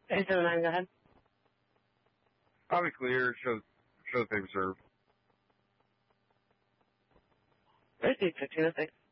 879, go ahead. I'll be clear. Show the paper serve. Received 1506.